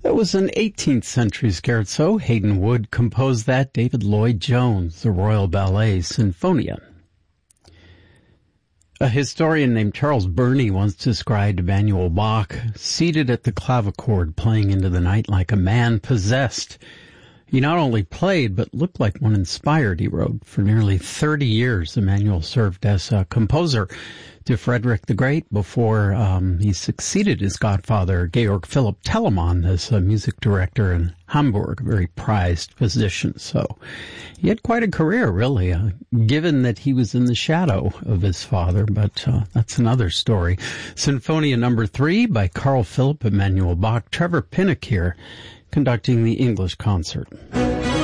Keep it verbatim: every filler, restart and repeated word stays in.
That was an eighteenth century scherzo. Hayden Wood composed that. David Lloyd Jones, the Royal Ballet Sinfonia. A historian named Charles Burney once described Emanuel Bach seated at the clavichord playing into the night like a man possessed. He not only played, but looked like one inspired, he wrote. For nearly thirty years, Emanuel served as a composer to Frederick the Great before um, he succeeded his godfather, Georg Philipp Telemann, as a music director in Hamburg, a very prized position. So he had quite a career, really, uh, given that he was in the shadow of his father, but uh, that's another story. Sinfonia number three by Carl Philipp Emanuel Bach. Trevor Pinnock here, conducting the English concert.